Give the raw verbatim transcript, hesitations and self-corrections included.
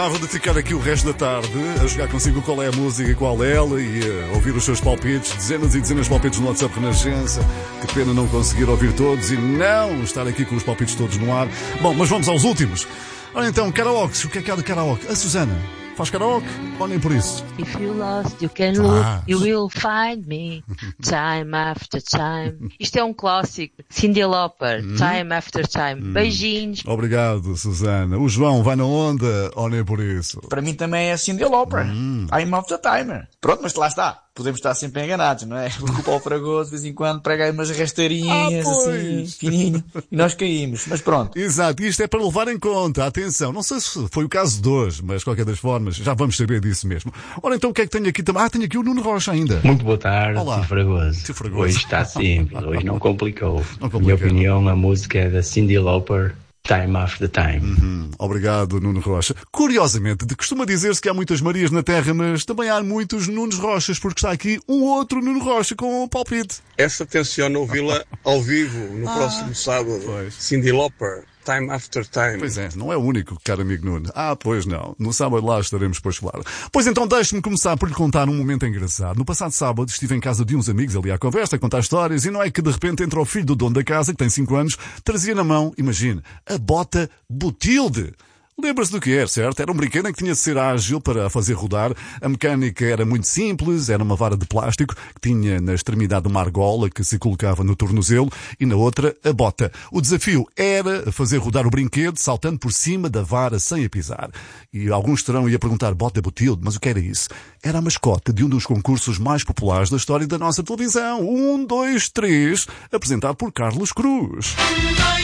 Gostava de ficar aqui o resto da tarde a jogar consigo qual é a música e qual é ela e a ouvir os seus palpites, dezenas e dezenas de palpites no WhatsApp Renascença. Que pena não conseguir ouvir todos e não estar aqui com os palpites todos no ar. Bom, mas vamos aos últimos. Ora então, karaoke. O que é que há de karaoke? A Susana faz karaoke? Ou nem por isso? If you lost, you can look, ah. You will find me, time after time. Isto é um clássico. Cyndi Lauper, hum. Time after time. Hum. Beijinhos. Obrigado, Susana. O João vai na onda, ou nem por isso? Para mim também é Cyndi Lauper. Hum. Time after time. Pronto, mas lá está. Podemos estar sempre enganados, não é? Porque o Paulo Fragoso, de vez em quando, prega aí umas rasteirinhas, ah, assim, fininho, e nós caímos. Mas pronto. Exato, isto é para levar em conta. Atenção, não sei se foi o caso de hoje, mas de qualquer das formas, já vamos saber disso mesmo. Ora, então o que é que tenho aqui também? Ah, tenho aqui o Nuno Rocha ainda. Muito boa tarde, Olá. Tio Fragoso. Tio Fragoso. Hoje está simples, hoje não complicou. Não complicou. Minha opinião, a música é da Cyndi Lauper, Time After Time. Uhum. Obrigado, Nuno Rocha. Curiosamente, de costuma dizer-se que há muitas Marias na Terra, mas também há muitos Nunos Rochas, porque está aqui um outro Nuno Rocha com um palpite. Essa tenciona ouvi-la ao vivo no ah, próximo sábado. Pois. Cyndi Lauper, Time After Time. Pois é, não é o único, caro amigo Nuno. Ah, pois não. No sábado lá estaremos, pois claro. Pois então, deixe-me começar por lhe contar um momento engraçado. No passado sábado estive em casa de uns amigos ali à conversa, a contar histórias, e não é que de repente entra o filho do dono da casa, que tem cinco anos, trazia na mão, imagine, a bota Botilde. Lembra-se do que era, certo? Era um brinquedo em que tinha de ser ágil para a fazer rodar. A mecânica era muito simples, era uma vara de plástico que tinha na extremidade uma argola que se colocava no tornozelo e na outra a bota. O desafio era fazer rodar o brinquedo saltando por cima da vara sem a pisar. E alguns terão ia perguntar, bota Botilde, mas o que era isso? Era a mascote de um dos concursos mais populares da história da nossa televisão. Um, dois, três, apresentado por Carlos Cruz.